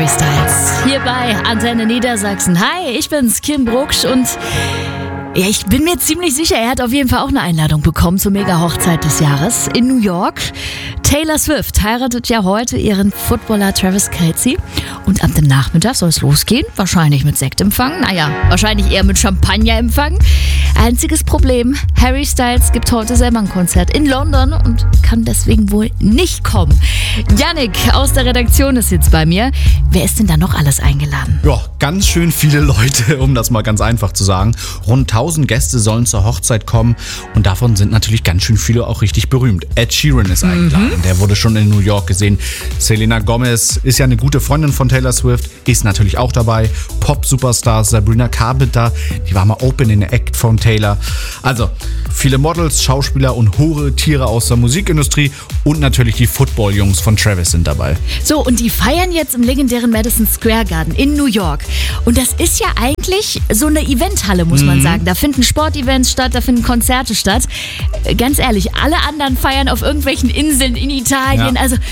Harry Styles. Hier bei Antenne Niedersachsen. Hi, ich bin's, Kim Brucksch, und ja, ich bin mir ziemlich sicher, er hat auf jeden Fall auch eine Einladung bekommen zur Mega-Hochzeit des Jahres in New York. Taylor Swift heiratet ja heute ihren Footballer Travis Kelce. Und ab dem Nachmittag soll es losgehen. Wahrscheinlich mit Sektempfang. Naja, wahrscheinlich eher mit Champagnerempfang. Einziges Problem, Harry Styles gibt heute selber ein Konzert in London und kann deswegen wohl nicht kommen. Yannick aus der Redaktion ist jetzt bei mir. Wer ist denn da noch alles eingeladen? Ja, ganz schön viele Leute, um das mal ganz einfach zu sagen. Rund 1000 Gäste sollen zur Hochzeit kommen und davon sind natürlich ganz schön viele auch richtig berühmt. Ed Sheeran ist eingeladen, der wurde schon in New York gesehen. Selena Gomez ist ja eine gute Freundin von Taylor Swift, ist natürlich auch dabei. Pop-Superstar Sabrina Carpenter, die war mal Open in the Act von Taylor. Also viele Models, Schauspieler und hohe Tiere aus der Musikindustrie und natürlich die Football-Jungs von Travis sind dabei. So, und die feiern jetzt im legendären Madison Square Garden in New York. Und das ist ja eigentlich so eine Eventhalle, muss man sagen. Da finden Sportevents statt, da finden Konzerte statt. Ganz ehrlich, alle anderen feiern auf irgendwelchen Inseln in Italien. Ja. Also